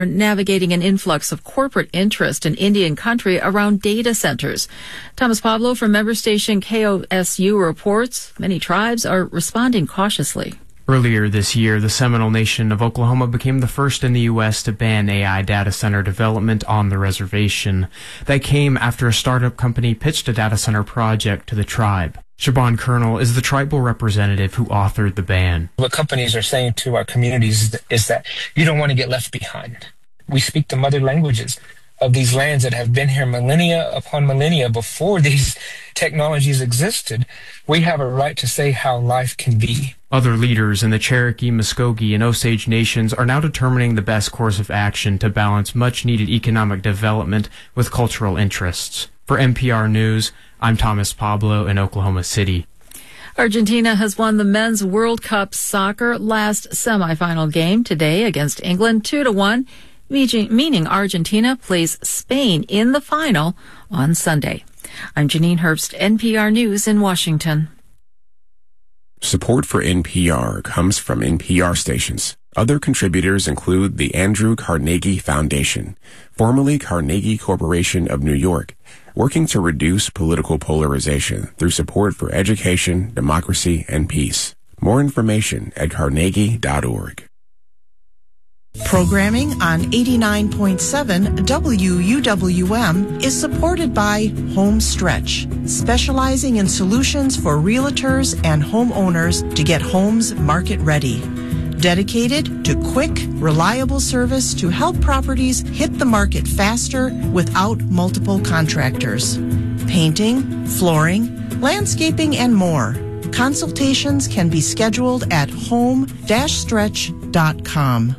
navigating an influx of corporate interest in Indian country around data centers. Thomas Pablo from member station KOSU reports many tribes are responding cautiously. Earlier this year, the Seminole Nation of Oklahoma became the first in the U.S. to ban AI data center development on the reservation. That came after a startup company pitched a data center project to the tribe. Shaban Colonel is the tribal representative who authored the ban. What companies are saying to our communities is that you don't want to get left behind. We speak the mother languages of these lands that have been here millennia upon millennia before these technologies existed. We have a right to say how life can be. Other leaders in the Cherokee, Muskogee, and Osage nations are now determining the best course of action to balance much-needed economic development with cultural interests. For NPR News, I'm Thomas Pablo in Oklahoma City. Argentina has won the Men's World Cup soccer last semifinal game today against England 2-1, meaning Argentina plays Spain in the final on Sunday. I'm Janine Herbst, NPR News in Washington. Support for NPR comes from NPR stations. Other contributors include the Andrew Carnegie Foundation, formerly Carnegie Corporation of New York, working to reduce political polarization through support for education, democracy, and peace. More information at carnegie.org. Programming on 89.7 WUWM is supported by Home Stretch, specializing in solutions for realtors and homeowners to get homes market ready. Dedicated to quick, reliable service to help properties hit the market faster without multiple contractors. Painting, flooring, landscaping, and more. Consultations can be scheduled at home-stretch.com.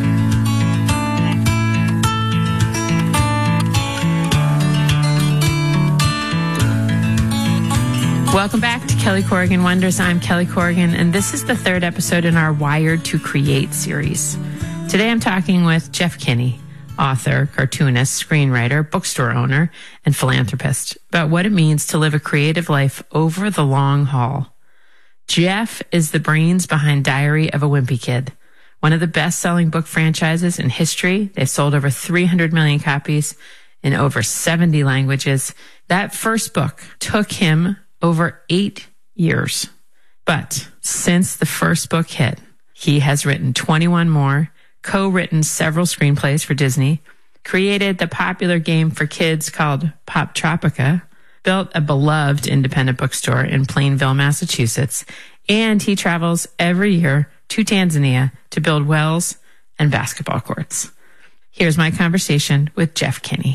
Welcome back to Kelly Corrigan Wonders. I'm Kelly Corrigan, and this is the third episode in our Wired to Create series. Today I'm talking with Jeff Kinney, author, cartoonist, screenwriter, bookstore owner, and philanthropist, about what it means to live a creative life over the long haul. Jeff is the brains behind Diary of a Wimpy Kid, one of the best-selling book franchises in history. They've sold over 300 million copies in over 70 languages. That first book took him over 8 years. But since the first book hit, he has written 21 more, co-written several screenplays for Disney, created the popular game for kids called Pop Tropica, built a beloved independent bookstore in Plainville, Massachusetts, and he travels every year to Tanzania to build wells and basketball courts. Here's my conversation with Jeff Kinney.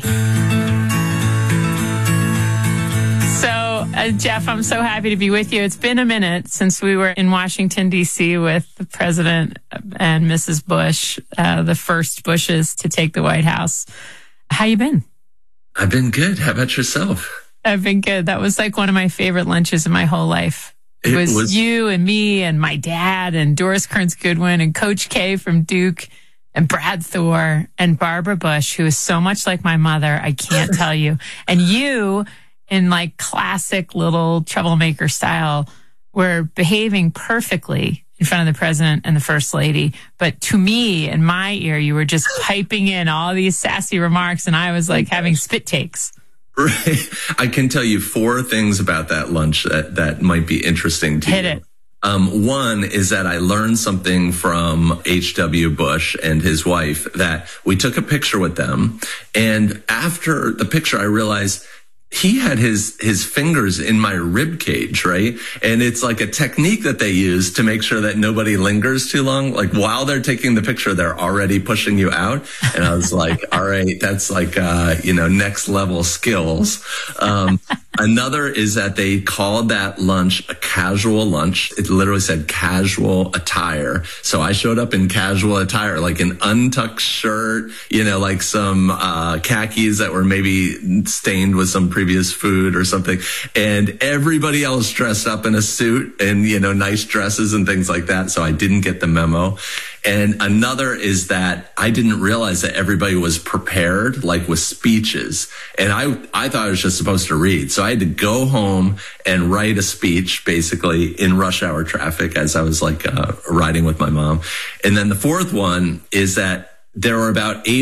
Jeff, I'm so happy to be with you. It's been a minute since we were in Washington, D.C. with the President and Mrs. Bush, the first Bushes to take the White House. How you been? I've been good. How about yourself? I've been good. That was like one of my favorite lunches in my whole life. It was you and me and my dad and Doris Kearns Goodwin and Coach K from Duke and Brad Thor and Barbara Bush, who is so much like my mother, I can't tell you. And you, in like classic little troublemaker style, were behaving perfectly in front of the president and the first lady. But to me, in my ear, you were just piping in all these sassy remarks, and I was like having spit takes. Right. I can tell you 4 things about that lunch that might be interesting to you. Hit it. One is that I learned something from H.W. Bush and his wife, that we took a picture with them. And after the picture, I realized he had his fingers in my rib cage, right? And it's like a technique that they use to make sure that nobody lingers too long. Like while they're taking the picture, they're already pushing you out. And I was like, all right, that's like, next level skills. Another is that they called that lunch a casual lunch. It literally said casual attire. So I showed up in casual attire, like an untucked shirt, like some khakis that were maybe stained with some previous food or something. And everybody else dressed up in a suit and, nice dresses and things like that. So I didn't get the memo. And another is that I didn't realize that everybody was prepared, like with speeches. And I thought I was just supposed to read. So I had to go home and write a speech basically in rush hour traffic as I was riding with my mom. And then the fourth one is that there are about 8